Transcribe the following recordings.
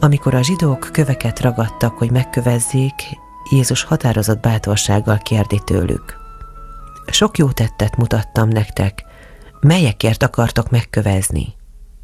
Amikor a zsidók köveket ragadtak, hogy megkövezzék, Jézus határozott bátorsággal kérdi tőlük: sok jó tettet mutattam nektek, melyekért akartok megkövezni?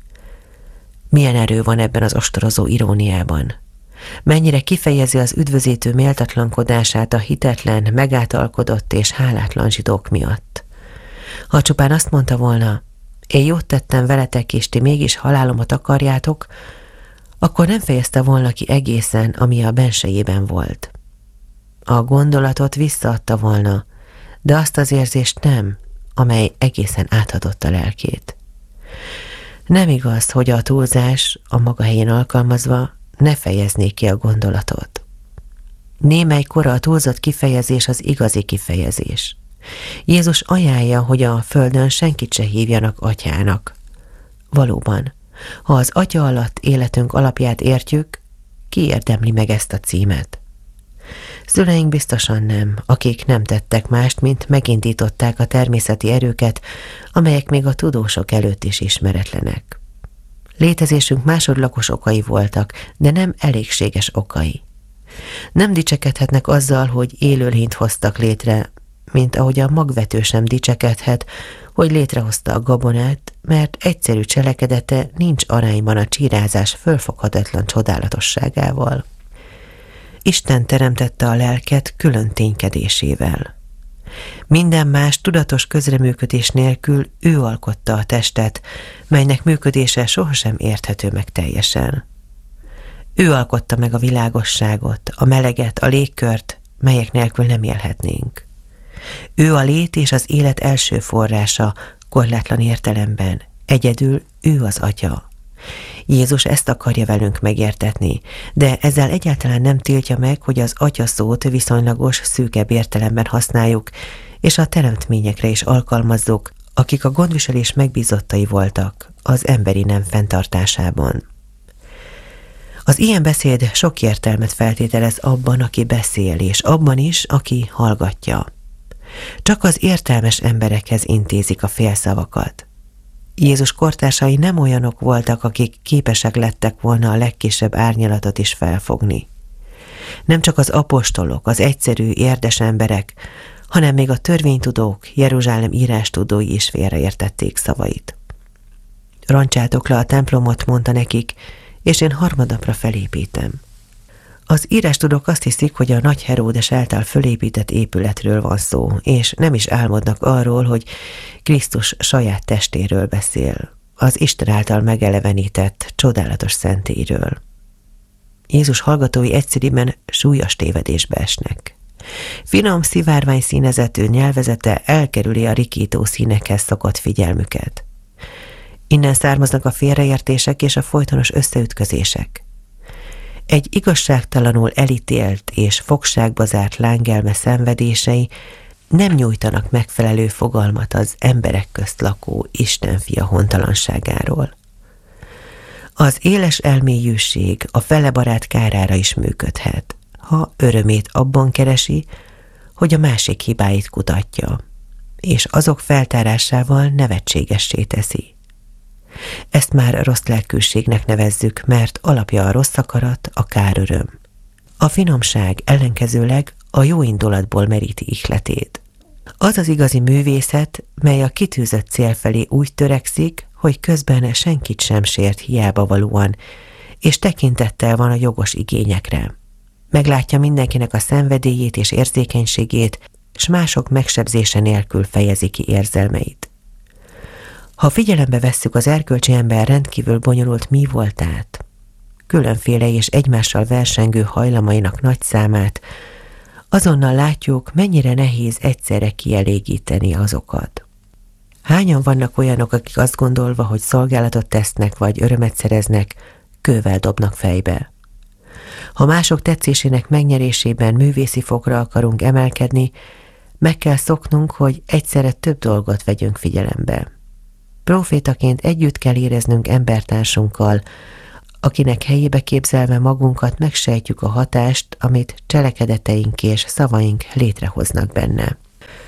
Milyen erő van ebben az ostorozó iróniában? Mennyire kifejezi az üdvözítő méltatlankodását a hitetlen, megátalkodott és hálátlan zsidók miatt. Ha csupán azt mondta volna: én jót tettem veletek, és ti mégis halálomat akarjátok, akkor nem fejezte volna ki egészen, ami a bensejében volt. A gondolatot visszaadta volna, de azt az érzést nem, amely egészen áthatott a lelkét. Nem igaz, hogy a túlzás, a maga helyén alkalmazva, ne fejezné ki a gondolatot. Némelykor a túlzott kifejezés az igazi kifejezés. Jézus ajánlja, hogy a földön senkit se hívjanak atyának. Valóban, ha az atya alatt életünk alapját értjük, ki érdemli meg ezt a címet? Szüleink biztosan nem, akik nem tettek mást, mint megindították a természeti erőket, amelyek még a tudósok előtt is ismeretlenek. Létezésünk másodlagos okai voltak, de nem elégséges okai. Nem dicsekedhetnek azzal, hogy élőlényt hoztak létre, mint ahogy a magvető sem dicsekedhet, hogy létrehozta a gabonát, mert egyszerű cselekedete nincs arányban a csírázás fölfoghatatlan csodálatosságával. Isten teremtette a lelket külön ténykedésével. Minden más tudatos közreműködés nélkül ő alkotta a testet, melynek működése sohasem érthető meg teljesen. Ő alkotta meg a világosságot, a meleget, a légkört, melyek nélkül nem élhetnénk. Ő a lét és az élet első forrása, korlátlan értelemben, egyedül ő az Atya. Jézus ezt akarja velünk megértetni, de ezzel egyáltalán nem tiltja meg, hogy az Atya szót viszonylagos, szűkebb értelemben használjuk, és a teremtményekre is alkalmazzuk, akik a gondviselés megbízottai voltak az emberi nem fenntartásában. Az ilyen beszéd sok értelmet feltételez abban, aki beszél, és abban is, aki hallgatja. Csak az értelmes emberekhez intézik a félszavakat. Jézus kortársai nem olyanok voltak, akik képesek lettek volna a legkisebb árnyalatot is felfogni. Nem csak az apostolok, az egyszerű, érdes emberek, hanem még a törvénytudók, Jeruzsálem írástudói is félreértették szavait. Roncsátok le a templomot, mondta nekik, és én harmadnapra felépítem. Az írástudók azt hiszik, hogy a nagy Heródes által fölépített épületről van szó, és nem is álmodnak arról, hogy Krisztus saját testéről beszél, az Isten által megelevenített, csodálatos szentélyről. Jézus hallgatói egyszerűen súlyos tévedésbe esnek. Finom, szivárvány színezetű nyelvezete elkerüli a rikító színekhez szokott figyelmüket. Innen származnak a félreértések és a folytonos összeütközések. Egy igazságtalanul elítélt és fogságba zárt lángelme szenvedései nem nyújtanak megfelelő fogalmat az emberek közt lakó Isten fia hontalanságáról. Az éles elmélyűség a fele barát kárára is működhet, ha örömét abban keresi, hogy a másik hibáit kutatja, és azok feltárásával nevetségessé teszi. Ezt már rossz lelkűségnek nevezzük, mert alapja a rossz akarat, a káröröm. A finomság ellenkezőleg a jó indulatból meríti ihletét. Az az igazi művészet, mely a kitűzött cél felé úgy törekszik, hogy közben senkit sem sért hiába valóan, és tekintettel van a jogos igényekre. Meglátja mindenkinek a szenvedélyét és érzékenységét, s mások megsebzése nélkül fejezi ki érzelmeit. Ha figyelembe vesszük az erkölcsi ember rendkívül bonyolult mi voltát, különféle és egymással versengő hajlamainak nagy számát, azonnal látjuk, mennyire nehéz egyszerre kielégíteni azokat. Hányan vannak olyanok, akik azt gondolva, hogy szolgálatot tesznek vagy örömet szereznek, kővel dobnak fejbe. Ha mások tetszésének megnyerésében művészi fokra akarunk emelkedni, meg kell szoknunk, hogy egyszerre több dolgot vegyünk figyelembe. Profétaként együtt kell éreznünk embertársunkkal, akinek helyébe képzelve magunkat megsejtjük a hatást, amit cselekedeteink és szavaink létrehoznak benne.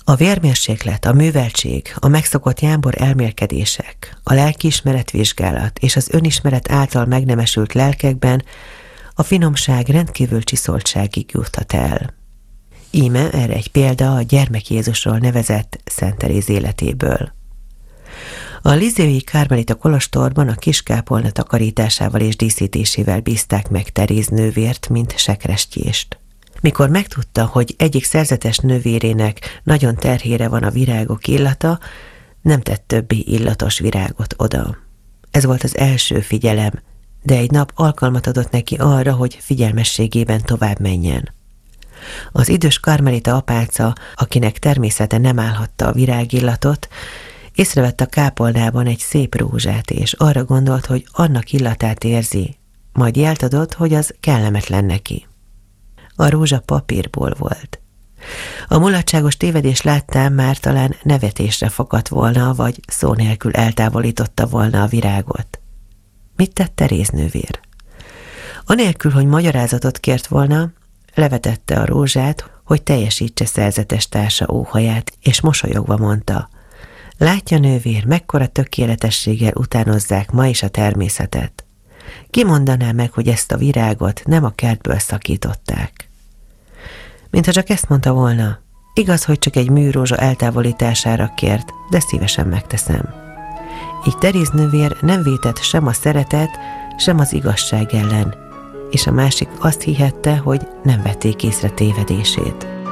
A vérmérséklet, a műveltség, a megszokott jámbor elmélkedések, a lelkiismeretvizsgálat és az önismeret által megnemesült lelkekben a finomság rendkívül csiszoltságig juthat el. Íme erre egy példa a Gyermek Jézusról nevezett Szent Teréz életéből. A lizéui karmelita kolostorban a kis kápolna takarításával és díszítésével bízták meg Teréz nővért, mint sekrestjést. Mikor megtudta, hogy egyik szerzetes nővérének nagyon terhére van a virágok illata, nem tett többi illatos virágot oda. Ez volt az első figyelem, de egy nap alkalmat adott neki arra, hogy figyelmességében tovább menjen. Az idős karmelita apáca, akinek természete nem állhatta a virágillatot, észrevett a kápolnában egy szép rózsát, és arra gondolt, hogy annak illatát érzi, majd jelt adott, hogy az kellemetlen neki. A rózsa papírból volt. A mulatságos tévedés láttán már talán nevetésre fakadt volna, vagy szó nélkül eltávolította volna a virágot. Mit tett Teréz nővér? Anélkül, hogy magyarázatot kért volna, levetette a rózsát, hogy teljesítse szerzetes társa óhaját, és mosolyogva mondta: látja nővér, mekkora tökéletességgel utánozzák ma is a természetet. Ki mondaná meg, hogy ezt a virágot nem a kertből szakították? Mintha csak ezt mondta volna: igaz, hogy csak egy műrózsa eltávolítására kért, de szívesen megteszem. Így Teréz nővér nem vétett sem a szeretet, sem az igazság ellen, és a másik azt hihette, hogy nem vették észre tévedését.